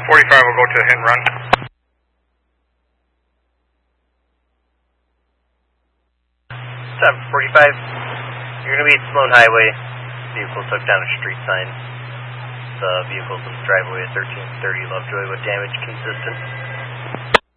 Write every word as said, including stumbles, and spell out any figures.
forty-five will go to hit and run. seven forty-five, you're going to be at Sloan Highway. Vehicle took down a street sign. The vehicle's in the driveway at thirteen thirty Lovejoy with damage consistent.